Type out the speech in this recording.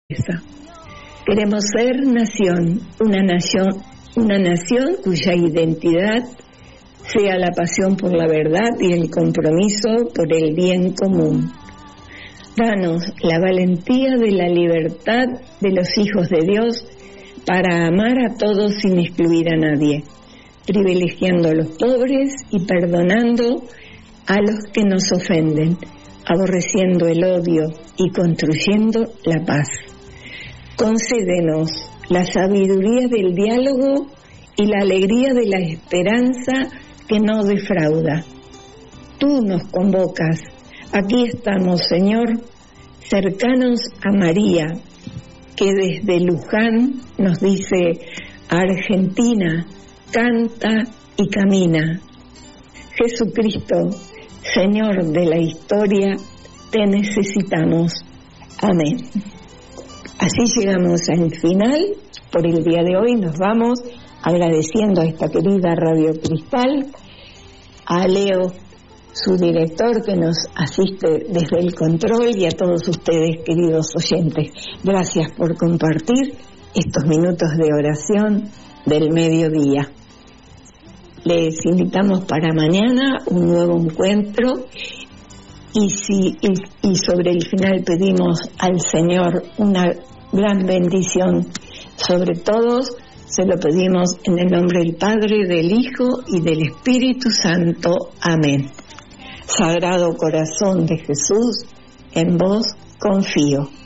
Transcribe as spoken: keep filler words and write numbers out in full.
Queremos ser nación, una nación, una nación cuya identidad sea la pasión por la verdad y el compromiso por el bien común. Danos la valentía de la libertad de los hijos de Dios para amar a todos sin excluir a nadie, privilegiando a los pobres y perdonando a los que nos ofenden, aborreciendo el odio y construyendo la paz. Concédenos la sabiduría del diálogo y la alegría de la esperanza que no defrauda. Tú nos convocas. Aquí estamos, Señor, cercanos a María, que desde Luján nos dice: Argentina, canta y camina. Jesucristo, Señor de la historia, te necesitamos. Amén. Así llegamos al final. Por el día de hoy nos vamos agradeciendo a esta querida Radio Cristal, a Leo, su director, que nos asiste desde el control, y a todos ustedes, queridos oyentes. Gracias por compartir estos minutos de oración del mediodía. Les invitamos para mañana un nuevo encuentro, y, si, y, y sobre el final pedimos al Señor una gran bendición sobre todos. Se lo pedimos en el nombre del Padre, del Hijo y del Espíritu Santo. Amén. Sagrado Corazón de Jesús, en vos confío.